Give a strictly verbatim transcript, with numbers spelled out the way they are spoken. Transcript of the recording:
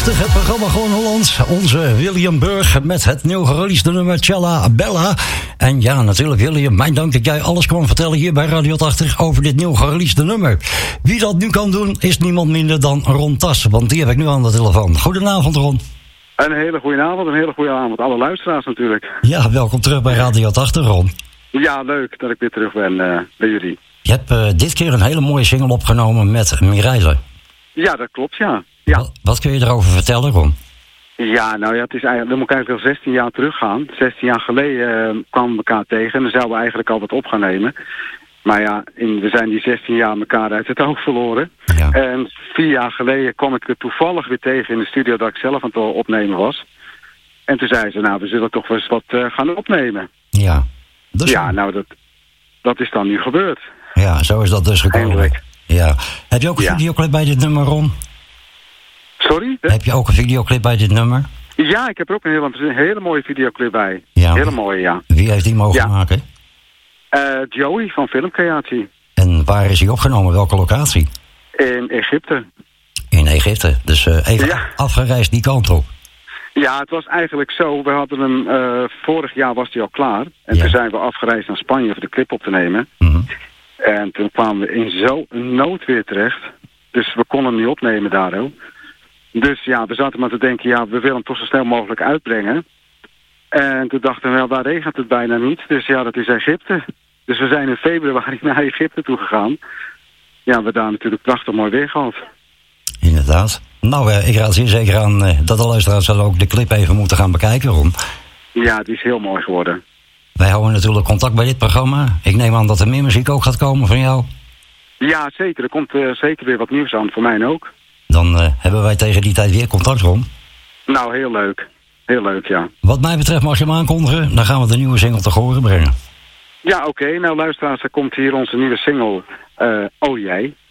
tachtig, het programma Gewoon Holland. Onze William Burg met het nieuw gereleasede nummer Cella Bella. En ja, natuurlijk William, mijn dank dat jij alles kwam vertellen hier bij Radio tachtig over dit nieuw gereleasede nummer. Wie dat nu kan doen, is niemand minder dan Ron Tas, want die heb ik nu aan de telefoon. Goedenavond, Ron. Een hele goede avond, een hele goede avond. Alle luisteraars natuurlijk. Ja, welkom terug bij Radio tachtig, Ron. Ja, leuk dat ik weer terug ben uh, bij jullie. Je hebt uh, dit keer een hele mooie single opgenomen met Mireille. Ja, dat klopt, ja. ja. Wat, wat kun je erover vertellen, Ron? Ja, nou ja, het is eigenlijk, dan moet ik eigenlijk al zestien jaar teruggaan. zestien jaar geleden uh, kwamen we elkaar tegen en dan zouden we eigenlijk al wat op gaan nemen. Maar ja, in, we zijn die zestien jaar elkaar uit het oog verloren. Ja. En vier jaar geleden kwam ik er toevallig weer tegen in de studio dat ik zelf aan het opnemen was. En toen zei ze, nou, we zullen toch wel eens wat uh, gaan opnemen. Ja. Dus ja, nou, dat, dat is dan nu gebeurd. Ja, zo is dat dus gekomen. Eindelijk. Ja. Heb je ook een ja. videoclip bij dit nummer, Ron? Sorry? Heb je ook een videoclip bij dit nummer? Ja, ik heb er ook een hele, een hele mooie videoclip bij. Ja. Hele mooie, ja. Wie heeft die mogen ja. maken? Uh, Joey van Filmcreatie. En waar is hij opgenomen? Welke locatie? In Egypte. In Egypte, dus uh, even ja. afgereisd die kant op. Ja, het was eigenlijk zo. We hadden hem, uh, vorig jaar was hij al klaar. En ja. toen zijn we afgereisd naar Spanje voor de clip op te nemen. Mm-hmm. En toen kwamen we in zo'n noodweer terecht. Dus we konden hem niet opnemen daardoor. Dus ja, we zaten maar te denken, ja, we willen hem toch zo snel mogelijk uitbrengen. En toen dachten we, wel, daar regent het bijna niet. Dus ja, dat is Egypte. Dus we zijn in februari naar Egypte toe gegaan. Ja, we hebben daar natuurlijk prachtig mooi weer gehad. Inderdaad. Nou, uh, ik raad zeer zeker aan uh, dat de luisteraars zullen ook de clip even moeten gaan bekijken, Ron. Ja, het is heel mooi geworden. Wij houden natuurlijk contact bij dit programma. Ik neem aan dat er meer muziek ook gaat komen van jou. Ja, zeker. Er komt uh, zeker weer wat nieuws aan, voor mij ook. Dan uh, hebben wij tegen die tijd weer contact, Ron. Nou, heel leuk. Heel leuk, ja. Wat mij betreft mag je hem aankondigen. Dan gaan we de nieuwe single te horen brengen. Ja, oké. Okay. Nou, luisteraars, er komt hier onze nieuwe single, uh, Oh Jij.